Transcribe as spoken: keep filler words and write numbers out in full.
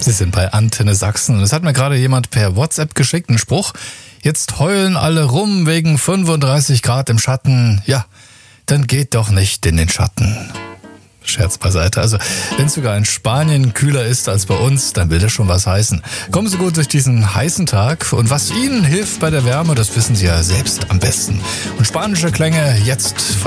Sie sind bei Antenne Sachsen und es hat mir gerade jemand per WhatsApp geschickt, einen Spruch. Jetzt heulen alle rum wegen fünfunddreißig Grad im Schatten. Ja, dann geht doch nicht in den Schatten. Scherz beiseite. Also, wenn es sogar in Spanien kühler ist als bei uns, dann will das schon was heißen. Kommen Sie gut durch diesen heißen Tag. Und was Ihnen hilft bei der Wärme, das wissen Sie ja selbst am besten. Und spanische Klänge jetzt von